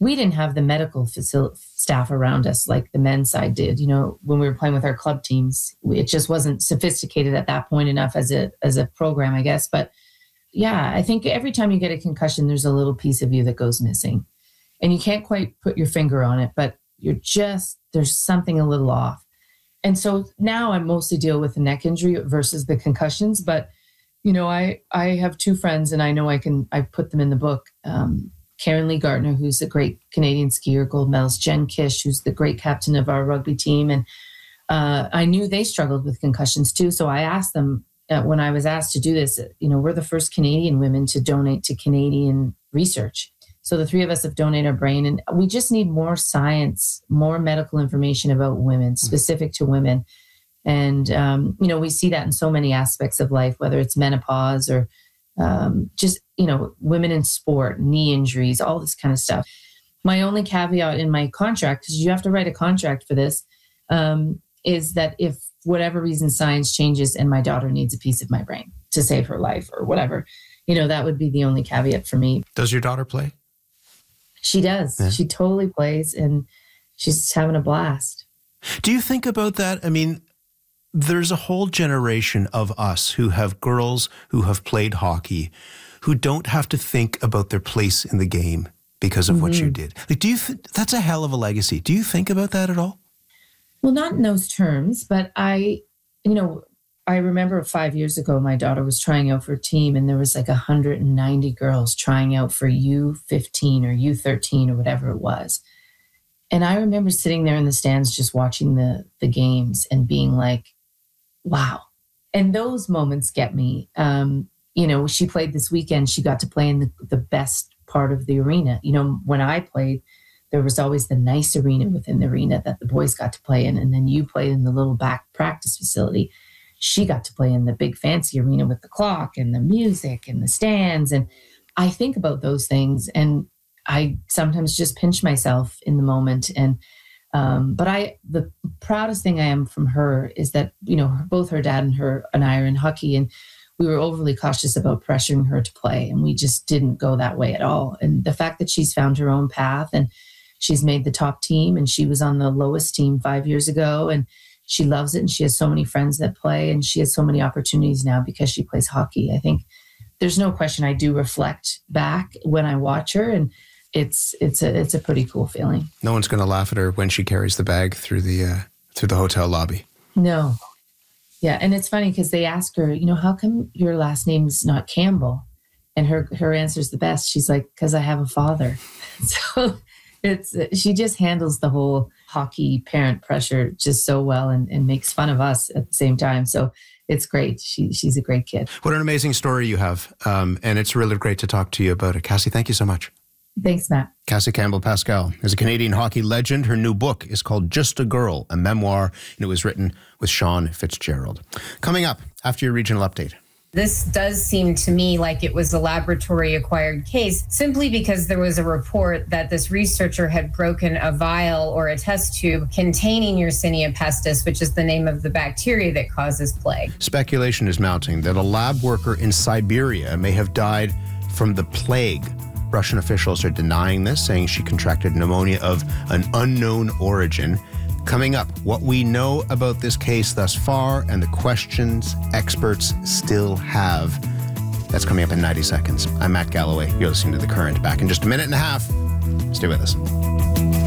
we didn't have the medical staff around us like the men's side did. When we were playing with our club teams, it just wasn't sophisticated at that point enough as a program, I guess. But yeah, I think every time you get a concussion, there's a little piece of you that goes missing. And you can't quite put your finger on it, but there's something a little off. And so now I mostly deal with the neck injury versus the concussions. But, I have two friends and I know I put them in the book. Karen Lee Gardner, who's a great Canadian skier, gold medalist, Jen Kish, who's the great captain of our rugby team. And I knew they struggled with concussions too. So I asked them when I was asked to do this, we're the first Canadian women to donate to Canadian research. So the three of us have donated our brain, and we just need more science, more medical information about women, specific to women. And, we see that in so many aspects of life, whether it's menopause or women in sport, knee injuries, all this kind of stuff. My only caveat in my contract, because you have to write a contract for this, is that if whatever reason science changes and my daughter needs a piece of my brain to save her life or whatever, that would be the only caveat for me. Does your daughter play? She does. Yeah. She totally plays and she's having a blast. Do you think about that? I mean, there's a whole generation of us who have girls who have played hockey who don't have to think about their place in the game because of what you did. Like, that's a hell of a legacy. Do you think about that at all? Well, not in those terms, but I remember 5 years ago, my daughter was trying out for a team and there was like 190 girls trying out for U15 or U13 or whatever it was. And I remember sitting there in the stands just watching the games and being like, wow. And those moments get me. She played this weekend. She got to play in the best part of the arena. When I played, there was always the nice arena within the arena that the boys got to play in. And then you played in the little back practice facility. She got to play in the big fancy arena with the clock and the music and the stands. And I think about those things and I sometimes just pinch myself in the moment. And, but the proudest thing I am from her is that, both her dad and I are in hockey and we were overly cautious about pressuring her to play. And we just didn't go that way at all. And the fact that she's found her own path and she's made the top team and she was on the lowest team 5 years ago and she loves it and she has so many friends that play and she has so many opportunities now because she plays hockey. I think there's no question I do reflect back when I watch her and it's a pretty cool feeling. No one's going to laugh at her when she carries the bag through the hotel lobby. No. Yeah. And it's funny because they ask her, how come your last name's not Campbell? And her answer is the best. She's like, because I have a father. So she just handles the whole hockey parent pressure just so well and makes fun of us at the same time. So it's great. She's a great kid. What an amazing story you have. And it's really great to talk to you about it. Cassie, thank you so much. Thanks, Matt. Cassie Campbell-Pascal is a Canadian hockey legend. Her new book is called Just a Girl, a memoir, and it was written with Sean Fitzgerald. Coming up after your regional update. This does seem to me like it was a laboratory-acquired case simply because there was a report that this researcher had broken a vial or a test tube containing Yersinia pestis, which is the name of the bacteria that causes plague. Speculation is mounting that a lab worker in Siberia may have died from the plague. Russian officials are denying this, saying she contracted pneumonia of an unknown origin. Coming up, what we know about this case thus far and the questions experts still have. That's coming up in 90 seconds. I'm Matt Galloway. You're listening to The Current. Back in just a minute and a half. Stay with us.